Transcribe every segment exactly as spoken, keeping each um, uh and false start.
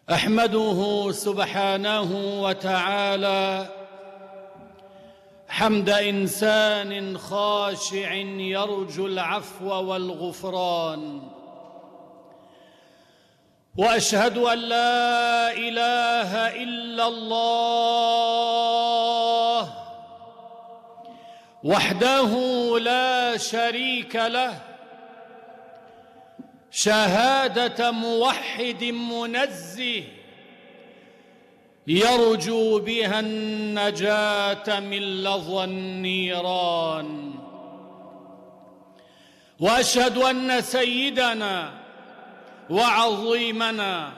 أحمده سبحانه وتعالى حمد إنسان خاشع يرجو العفو والغفران، وأشهد أن لا إله إلا الله وحده لا شريك له، شهادة موحد منزه يرجو بها النجاة من لظى النيران. وأشهد أن سيدنا وعظيمنا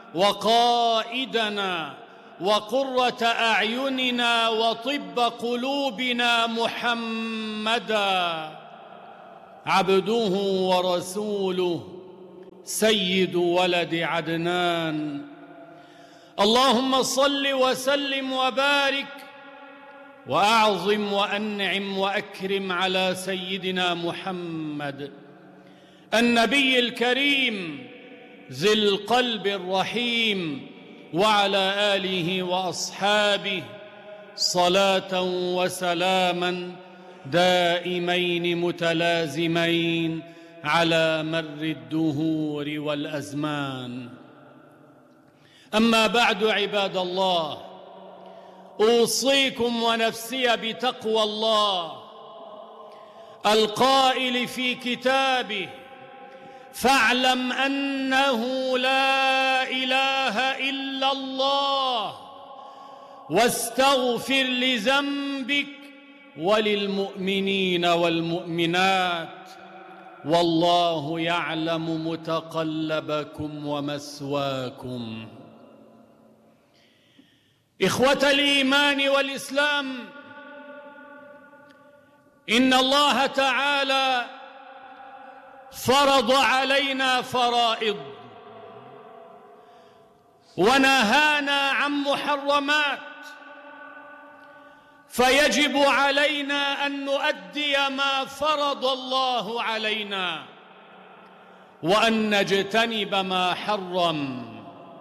وقائدنا وقرة أعيننا وطب قلوبنا محمدًا عبده ورسوله سيد ولد عدنان. اللهم صل وسلم وبارك وأعظم وأنعم وأكرم على سيدنا محمد النبي الكريم ذي القلب الرحيم، وعلى آله وأصحابه صلاة وسلاما دائمين متلازمين على مر الدهور والأزمان. أما بعد، عباد الله، أوصيكم ونفسي بتقوى الله القائل في كتابه: فاعلم أنه لا إله إلا الله واستغفر لذنبك وللمؤمنين والمؤمنات والله يعلم متقلبكم ومثواكم. إخوة الإيمان والإسلام، إن الله تعالى فرض علينا فرائض ونهانا عن محرمات، فيجب علينا أن نؤدي ما فرض الله علينا وأن نجتنب ما حرم.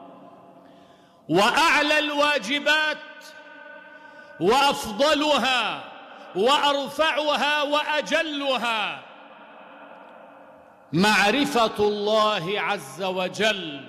وأعلى الواجبات وأفضلها وأرفعها وأجلها معرفة الله عز وجل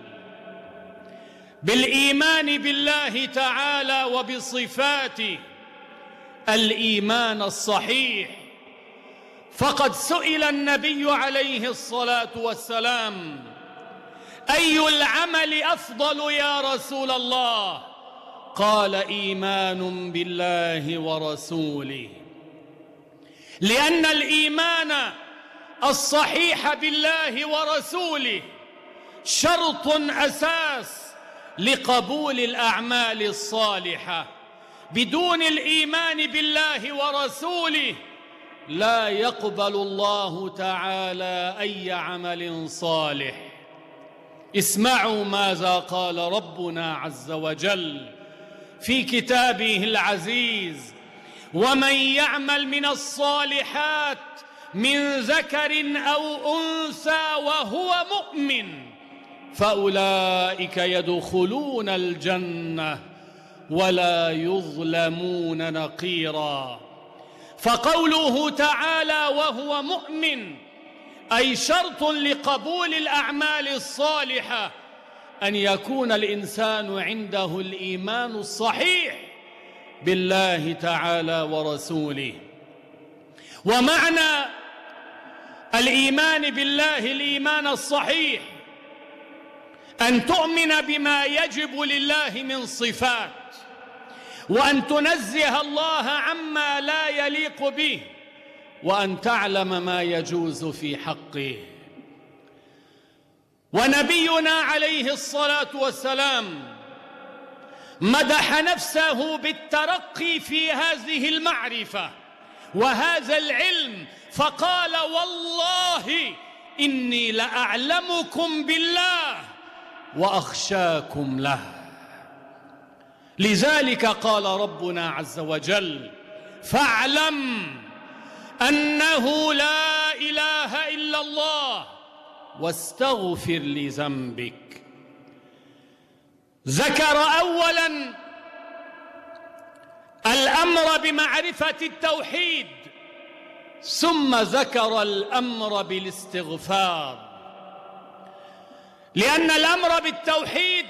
بالإيمان بالله تعالى وبصفاته الإيمان الصحيح. فقد سئل النبي عليه الصلاة والسلام: أي العمل أفضل يا رسول الله؟ قال: إيمان بالله ورسوله، لأن الإيمان الصحيح بالله ورسوله شرط أساس لقبول الأعمال الصالحة. بدون الإيمان بالله ورسوله لا يقبل الله تعالى أي عمل صالح. اسمعوا ماذا قال ربنا عز وجل في كتابه العزيز: ومن يعمل من الصالحات من ذكر أو أنثى وهو مؤمن فأولئك يدخلون الجنة ولا يظلمون نقيرا. فقوله تعالى وهو مؤمن أي شرط لقبول الأعمال الصالحة أن يكون الإنسان عنده الإيمان الصحيح بالله تعالى ورسوله. ومعنى الإيمان بالله الإيمان الصحيح أن تؤمن بما يجب لله من صفات، وأن تنزه الله عما لا يليق به، وأن تعلم ما يجوز في حقه. ونبينا عليه الصلاة والسلام مدح نفسه بالترقي في هذه المعرفة وهذا العلم، فقال: والله إني لأعلمكم بالله وأخشاكم له. لذلك قال ربنا عز وجل: فاعلم أنه لا إله إلا الله واستغفر لذنبك. ذكر أولا الأمر بمعرفة التوحيد، ثم ذكر الأمر بالاستغفار، لأن الأمر بالتوحيد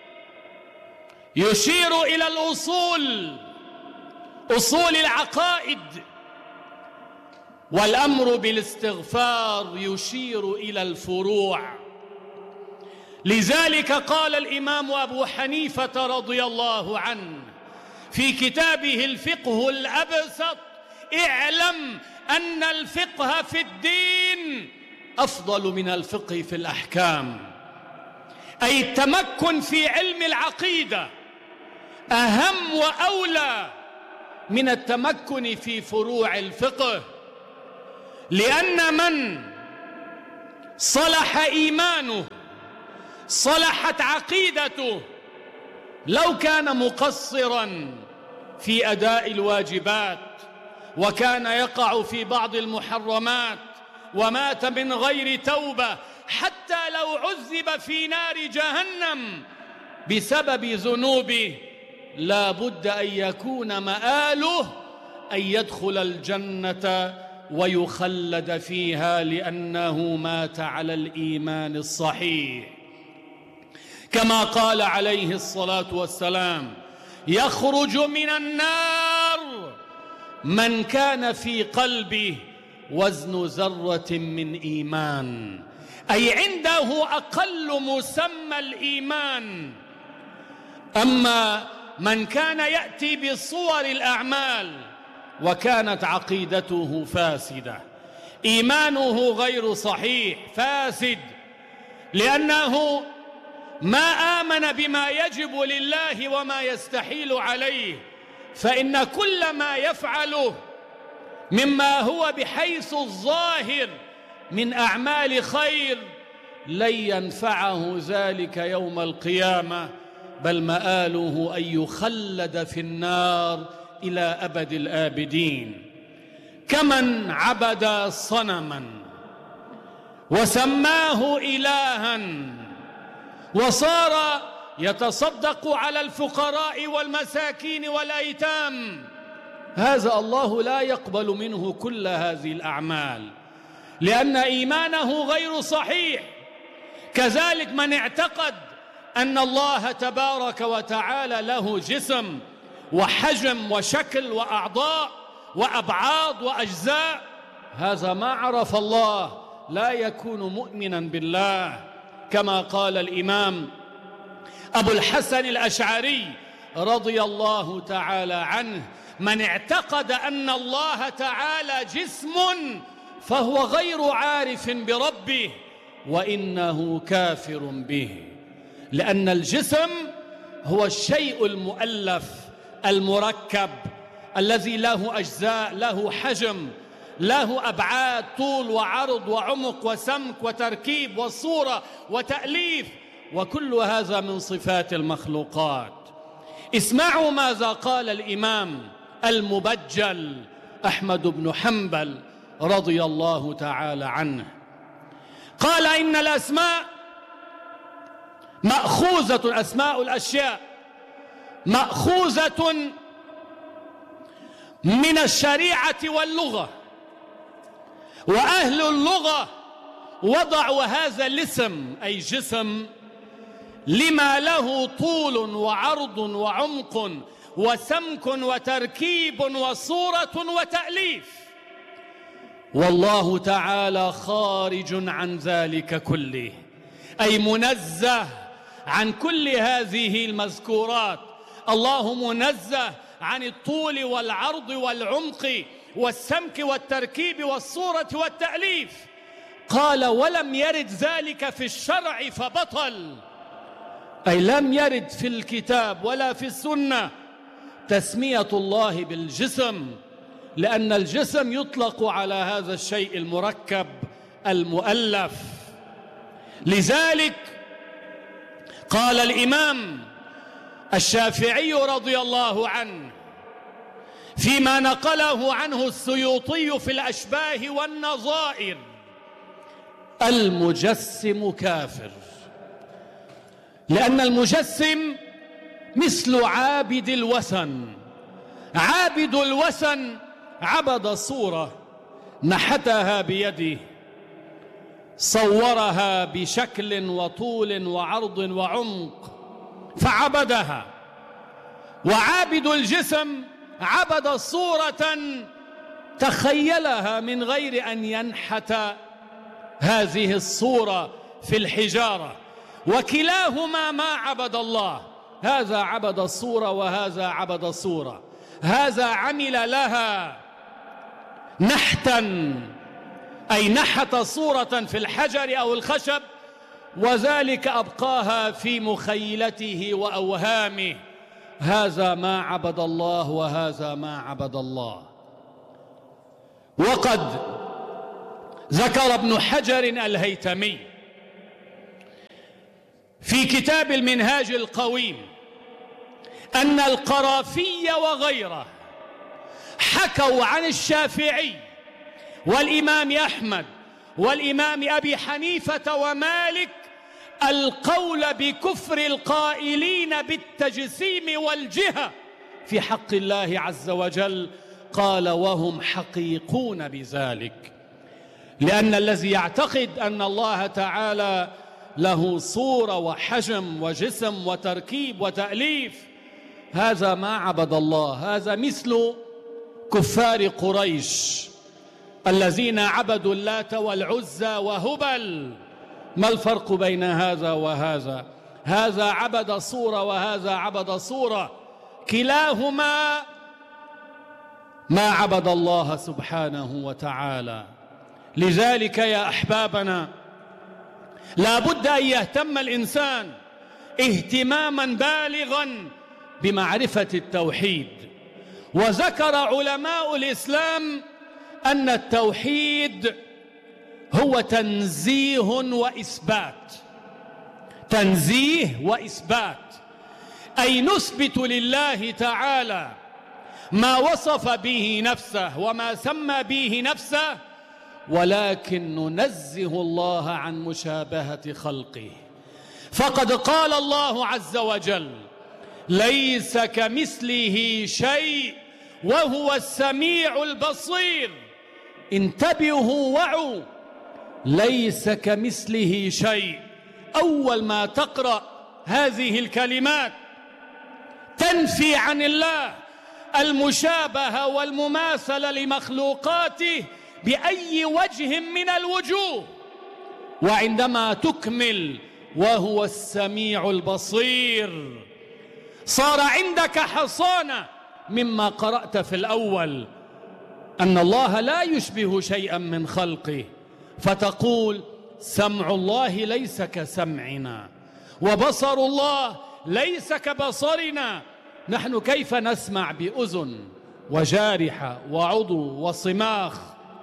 يشير إلى الأصول، أصول العقائد، والأمر بالاستغفار يشير إلى الفروع. لذلك قال الإمام أبو حنيفة رضي الله عنه في كتابه الفقه الأبسط: اعلم أن الفقه في الدين أفضل من الفقه في الأحكام، أي التمكن في علم العقيدة أهم وأولى من التمكن في فروع الفقه، لأن من صلح إيمانه صلحت عقيدته، لو كان مقصرا في أداء الواجبات وكان يقع في بعض المحرمات ومات من غير توبة، حتى لو عذب في نار جهنم بسبب ذنوبه، لا بد أن يكون مآله أن يدخل الجنة ويخلد فيها، لأنه مات على الإيمان الصحيح. كما قال عليه الصلاة والسلام: يخرج من النار من كان في قلبه وزن ذرة من إيمان، أي عنده أقل مسمى الإيمان. أما من كان يأتي بصور الأعمال وكانت عقيدته فاسدة، إيمانه غير صحيح، فاسد، لأنه ما آمن بما يجب لله وما يستحيل عليه، فإن كل ما يفعله مما هو بحيث الظاهر من أعمال خير لن ينفعه ذلك يوم القيامة، بل مآله أن يخلد في النار إلى أبد الآبدين. كمن عبد صنما وسماه إلها وصار يتصدق على الفقراء والمساكين والأيتام، هذا الله لا يقبل منه كل هذه الأعمال، لأن إيمانه غير صحيح. كذلك من اعتقد أن الله تبارك وتعالى له جسم وحجم وشكل وأعضاء وأبعاض وأجزاء، هذا ما عرف الله، لا يكون مؤمنا بالله. كما قال الإمام أبو الحسن الأشعري رضي الله تعالى عنه: من اعتقد أن الله تعالى جسم فهو غير عارف بربه وإنه كافر به، لأن الجسم هو الشيء المؤلف المركب الذي له أجزاء، له حجم، له أبعاد، طول وعرض وعمق وسمك وتركيب وصورة وتأليف، وكل هذا من صفات المخلوقات. اسمعوا ماذا قال الإمام المبجل أحمد بن حنبل رضي الله تعالى عنه، قال: إن الأسماء مأخوذة، أسماء الأشياء مأخوذة من الشريعة واللغة، وأهل اللغة وضعوا هذا الاسم أي جسم لما له طول وعرض وعمق وسمك وتركيب وصورة وتأليف، والله تعالى خارج عن ذلك كله، أي منزه عن كل هذه المذكورات. الله منزه عن الطول والعرض والعمق والسمك والتركيب والصورة والتأليف. قال: ولم يرد ذلك في الشرع فبطل، أي لم يرد في الكتاب ولا في السنة تسمية الله بالجسم، لأن الجسم يطلق على هذا الشيء المركب المؤلف. لذلك قال الإمام الشافعي رضي الله عنه فيما نقله عنه السيوطي في الأشباه والنظائر: المجسم كافر، لأن المجسم مثل عابد الوثن. عابد الوثن عبد صورة نحتها بيده، صورها بشكل وطول وعرض وعمق فعبدها. وعابد الجسم عبد صورة تخيلها من غير أن ينحت هذه الصورة في الحجارة، وكلاهما ما عبد الله. هذا عبد الصورة وهذا عبد الصورة. هذا عمل لها نحتا، أي نحت صورة في الحجر أو الخشب، وذلك أبقاها في مخيلته وأوهامه. هذا ما عبد الله وهذا ما عبد الله. وقد ذكر ابن حجر الهيثمي في كتاب المنهاج القويم أن القرافي وغيره حكوا عن الشافعي والإمام أحمد والإمام أبي حنيفة ومالك القول بكفر القائلين بالتجسيم والجهة في حق الله عز وجل. قال وهم حقيقون بذلك، لأن الذي يعتقد أن الله تعالى له صورة وحجم وجسم وتركيب وتأليف هذا ما عبد الله. هذا مثل كفار قريش الذين عبدوا اللات والعزى وهبل. ما الفرق بين هذا وهذا؟ هذا عبد صورة وهذا عبد صورة، كلاهما ما عبد الله سبحانه وتعالى. لذلك يا أحبابنا لا بد أن يهتم الإنسان اهتماما بالغا بمعرفة التوحيد. وذكر علماء الإسلام أن التوحيد هو تنزيه وإثبات. تنزيه وإثبات، أي نثبت لله تعالى ما وصف به نفسه وما سمى به نفسه، ولكن ننزه الله عن مشابهة خلقه. فقد قال الله عز وجل ليس كمثله شيء وهو السميع البصير. انتبهوا وعوا، ليس كمثله شيء. أول ما تقرأ هذه الكلمات تنفي عن الله المشابهة والمماثلة لمخلوقاته بأي وجه من الوجوه، وعندما تكمل وهو السميع البصير صار عندك حصانة مما قرأت في الأول أن الله لا يشبه شيئا من خلقه، فتقول سمع الله ليس كسمعنا وبصر الله ليس كبصرنا. نحن كيف نسمع بأذن وجارحة وعضو وصماخ؟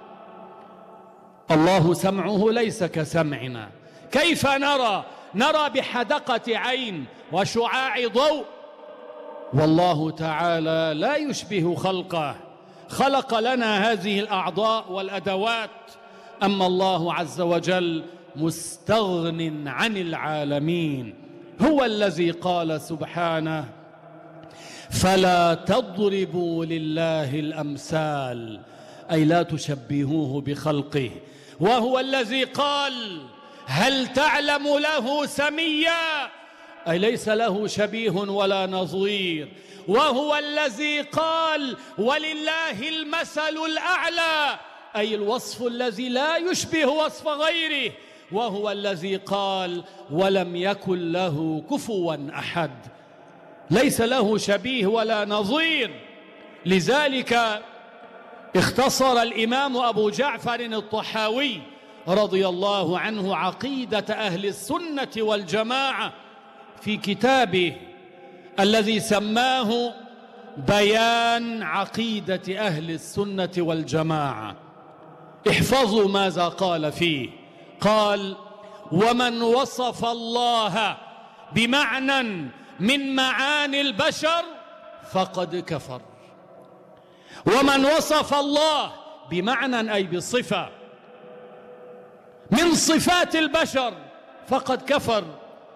الله سمعه ليس كسمعنا. كيف نرى؟ نرى بحدقة عين وشعاع ضوء. والله تعالى لا يشبه خلقه، خلق لنا هذه الأعضاء والأدوات. أما الله عز وجل مستغن عن العالمين. هو الذي قال سبحانه فلا تضربوا لله الأمثال، أي لا تشبهوه بخلقه. وهو الذي قال هل تعلم له سميا، أي ليس له شبيه ولا نظير. وهو الذي قال ولله المثل الأعلى، أي الوصف الذي لا يشبه وصف غيره. وهو الذي قال ولم يكن له كفوا أحد، ليس له شبيه ولا نظير. لذلك اختصر الإمام أبو جعفر الطحاوي رضي الله عنه عقيدة أهل السنة والجماعة في كتابه الذي سماه بيان عقيدة أهل السنة والجماعة. احفظوا ماذا قال فيه. قال ومن وصف الله بمعنى من معاني البشر فقد كفر. ومن وصف الله بمعنى أي بصفة من صفات البشر فقد كفر.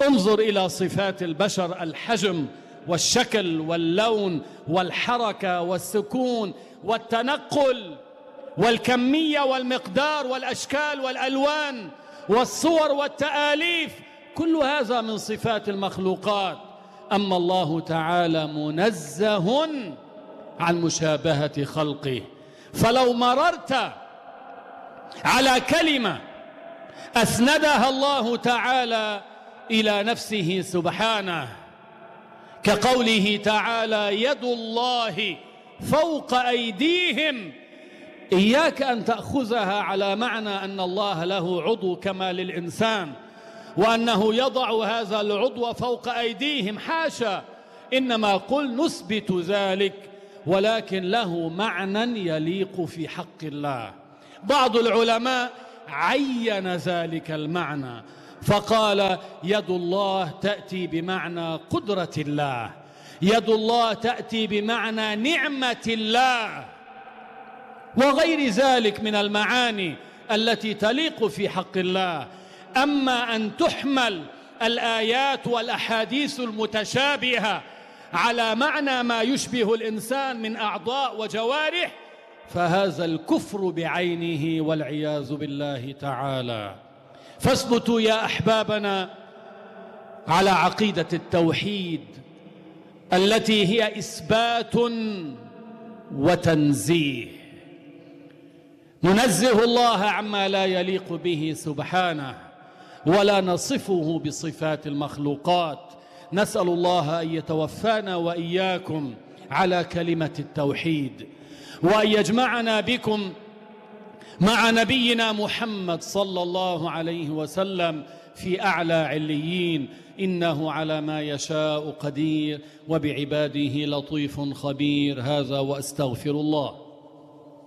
انظر إلى صفات البشر: الحجم والشكل واللون والحركة والسكون والتنقل والكمية والمقدار والأشكال والألوان والصور والتآليف، كل هذا من صفات المخلوقات. أما الله تعالى منزه عن مشابهة خلقه. فلو مررت على كلمة أسندها الله تعالى إلى نفسه سبحانه، كقوله تعالى: يد الله فوق أيديهم، إياك أن تأخذها على معنى أن الله له عضو كما للإنسان، وأنه يضع هذا العضو فوق أيديهم، حاشا، إنما قل نثبت ذلك، ولكن له معنى يليق في حق الله. بعض العلماء عين ذلك المعنى فقال: يد الله تأتي بمعنى قدرة الله، يد الله تأتي بمعنى نعمة الله، وغير ذلك من المعاني التي تليق في حق الله. أما أن تحمل الآيات والأحاديث المتشابهة على معنى ما يشبه الإنسان من أعضاء وجوارح، فهذا الكفر بعينه والعياذ بالله تعالى. فاثبتوا يا أحبابنا على عقيدة التوحيد التي هي إثبات وتنزيه. ننزه الله عما لا يليق به سبحانه، ولا نصفه بصفات المخلوقات. نسأل الله أن يتوفانا وإياكم على كلمة التوحيد، وأن يجمعنا بكم مع نبينا محمد صلى الله عليه وسلم في أعلى عليين، إنه على ما يشاء قدير، وبعباده لطيف خبير. هذا وأستغفر الله.